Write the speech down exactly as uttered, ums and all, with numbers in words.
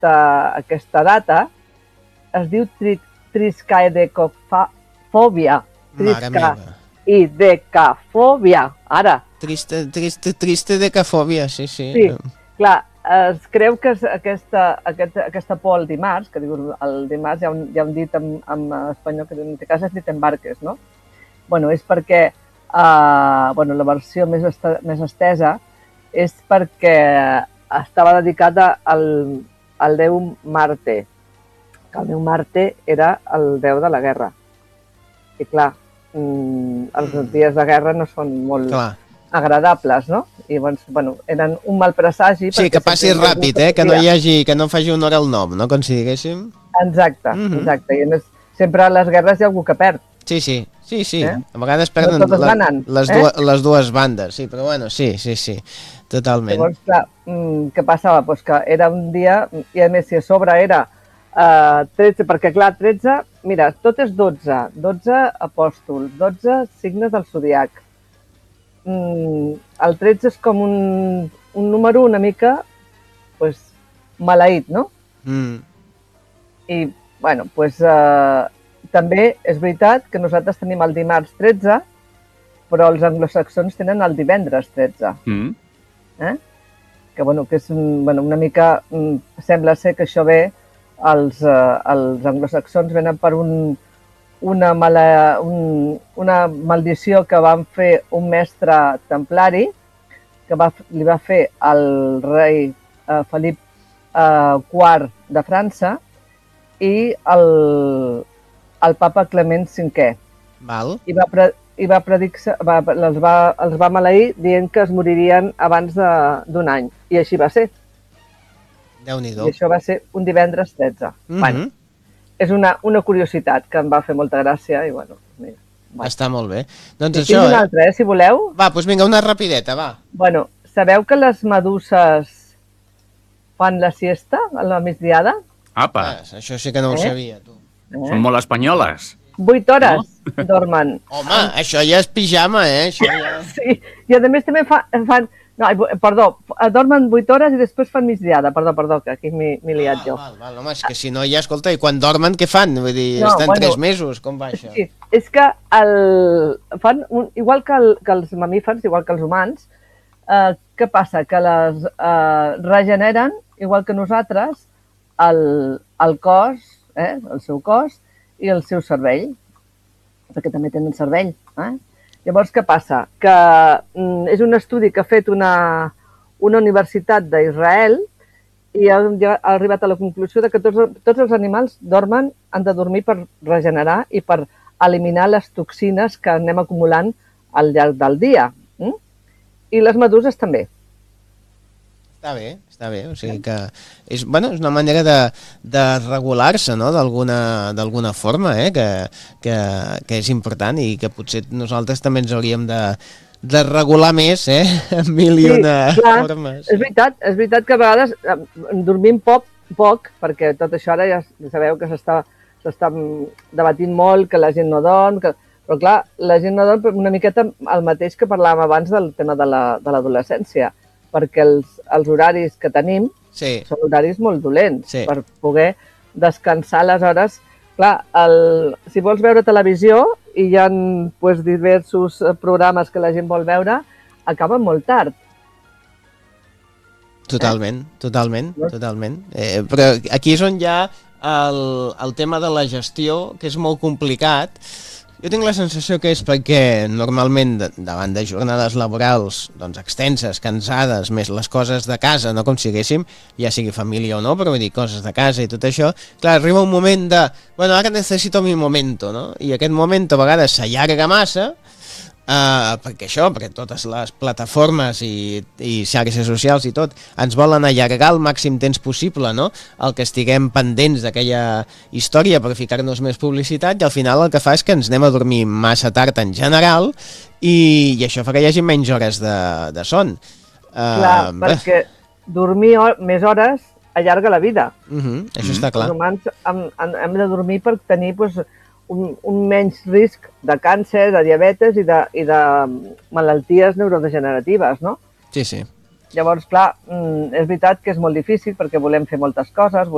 aquesta, aquesta data es diu tri, triscaidecafòbia. Triscaidecafòbia. Ara. Triste, triste, triste decafòbia, sí, sí. Sí, clar, es creu que aquesta, aquesta, aquesta por al dimarts, que dius el dimarts, hi ha un, hi ha un dit en, en espanyol que en aquest cas es dit embarques, no? Bueno, és perquè, uh, bueno, la versió més, est més estesa és perquè estava dedicada al, al déu Marte, que el déu Marte era el déu de la guerra. I clar, mm, els mm. dies de guerra no són molt clar. agradables, no? I doncs, bueno, eren un mal presagi. Sí, que passi ràpid, eh? Que no hi hagi, que no faci honor al nom, no? Com si diguéssim. Exacte, mm -hmm. exacte. I més, sempre a les guerres hi ha algú que perd. Sí, sí, sí, sí. Eh? A vegades perden no la, les, eh? dues, les dues bandes, sí, però bueno, sí, sí, sí, totalment. Llavors, clar, què passava? Pues que era un dia, i a més si a sobre era uh, tretze, perquè clar, tretze, mira, tot és dotze, dotze apòstols, dotze signes del zodiac. Mm, el tretze és com un, un número una mica pues, maleït, no? Mm. I, bueno, pues, uh, també és veritat que nosaltres tenim el dimarts tretze, però els anglosaxons tenen el divendres tretze. Mm. Eh? Que, bueno, que és bueno, una mica... Sembla ser que això ve... Els, uh, els anglosaxons venen per un... Una, mala, un, una maldició que van fer un mestre templari que va, li va fer al rei eh, Felip eh, quart de França i el, el papa Clement cinquè. Val. I va, pre, i va predicar, va, els, va, els va maleir dient que es moririen abans d'un any. I així va ser. Déu-n'hi-do. I això va ser un divendres tretze. Mm -hmm. Bueno, és una, una curiositat que em va fer molta gràcia i bueno, mira. Va. Està molt bé. Doncs I això, tinc una eh? altra, eh, si voleu. Va, doncs vinga, una rapideta, va. Bueno, sabeu que les meduses fan la siesta a la migdiada? Apa! Ah, això sí que no ho eh? sabia, tu. Eh? Són molt espanyoles. Vuit hores no? dormen. Home, això ja és pijama, eh? Això ja... Sí, i a més també fa, fan... No, perdó, dormen vuit hores i després fan migdiada. Perdó, perdó, que aquí m'he liat ah, jo. Val, val, home, és que si no ja, escolta, i quan dormen què fan? Vull dir, no, estan bueno, tres mesos, com va això? Sí, és que el, fan, un, igual que, el, que els mamífers, igual que els humans, eh, què passa? Que les eh, regeneren, igual que nosaltres, el, el cos, eh, el seu cos i el seu cervell, perquè també tenen cervell, eh? Llavors, què passa? Que mm, és un estudi que ha fet una, una universitat d'Israel i ha, ha arribat a la conclusió de que tots, tots els animals dormen, han de dormir per regenerar i per eliminar les toxines que anem acumulant al llarg del dia. Mm? I les meduses també. Està bé, està bé, o sigui que és, bueno, és una manera de, de regular-se, no?, d'alguna d'alguna forma, eh?, que, que, que és important i que potser nosaltres també ens hauríem de, de regular més, eh?, en mil i una sí, clar, formes. És veritat, és veritat que a vegades eh, dormim poc, poc, perquè tot això ara ja sabeu que s'està s'està debatint molt, que la gent no dorm, que... però clar, la gent no dorm una miqueta el mateix que parlàvem abans del tema de l'adolescència. La, perquè els, els horaris que tenim sí. són horaris molt dolents sí. per poder descansar les hores. Clar, el, si vols veure televisió i hi ha pues, diversos programes que la gent vol veure, acaben molt tard. Totalment, eh? totalment, totalment. Eh, però aquí és on hi ha el, el tema de la gestió, que és molt complicat. Jo tinc la sensació que és perquè normalment davant de jornades laborals doncs, extenses, cansades, més les coses de casa, no com si haguéssim, ja sigui família o no, però vull dir, coses de casa i tot això, clar, arriba un moment de, bueno, ara necessito mi momento, no? I aquest moment a vegades s'allarga massa, Uh, perquè això, perquè totes les plataformes i, i xarxes socials i tot ens volen allargar el màxim temps possible, no? El que estiguem pendents d'aquella història per ficar-nos més publicitat i al final el que fa és que ens anem a dormir massa tard en general i, i això fa que hi hagi menys hores de, de son. Uh, clar, bé. perquè dormir or més hores allarga la vida. Uh -huh, això està clar. Els humans hem, hem de dormir per tenir pues, un, un menys risc de càncer, de diabetes i de, i de malalties neurodegeneratives, no? Sí, sí. Llavors, clar, és veritat que és molt difícil perquè volem fer moltes coses,